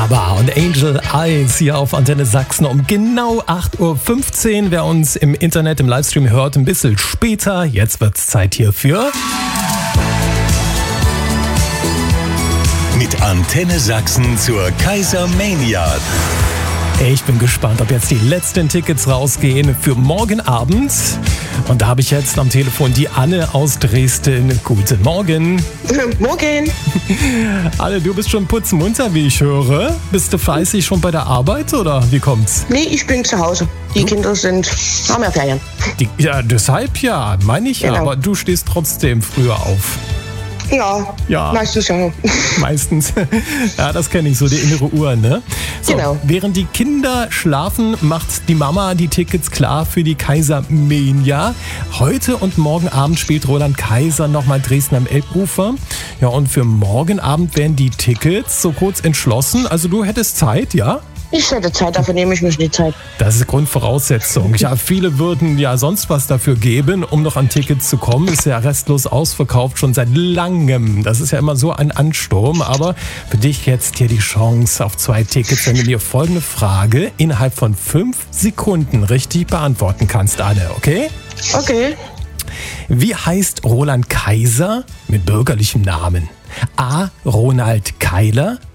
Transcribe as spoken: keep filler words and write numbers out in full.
ABBA und Angel Eyes hier auf Antenne Sachsen um genau acht Uhr fünfzehn. Wer uns im Internet, im Livestream hört, ein bisschen später. Jetzt wird's Zeit hierfür. Mit Antenne Sachsen zur Kaisermania. Ich bin gespannt, ob jetzt die letzten Tickets rausgehen für morgen Abend. Und da habe ich jetzt am Telefon die Anne aus Dresden. Guten Morgen. Morgen. Anne, du bist schon putzmunter, wie ich höre. Bist du fleißig schon bei der Arbeit oder wie kommt's? Nee, ich bin zu Hause. Die Kinder sind, haben ja Ferien. Die, ja, deshalb ja, meine ich ja. Genau. Aber du stehst trotzdem früher auf. Ja, Ja. meistens ja. Meistens. Ja, das kenne ich, so die innere Uhr, ne? So, Genau. während die Kinder schlafen, macht die Mama die Tickets klar für die Kaisermania. Heute und morgen Abend spielt Roland Kaiser nochmal Dresden am Elbufer. Ja, und für morgen Abend werden die Tickets so kurz entschlossen. Also du hättest Zeit, ja? Ich hätte Zeit, dafür nehme ich mir die Zeit. Das ist Grundvoraussetzung. Ja, viele würden ja sonst was dafür geben, um noch an Tickets zu kommen. Ist ja restlos ausverkauft, schon seit langem. Das ist ja immer so ein Ansturm. Aber für dich jetzt hier die Chance auf zwei Tickets, wenn du dir folgende Frage innerhalb von fünf Sekunden richtig beantworten kannst, Anne, okay? Okay. Wie heißt Roland Kaiser mit bürgerlichem Namen? A. Ronald Keiler,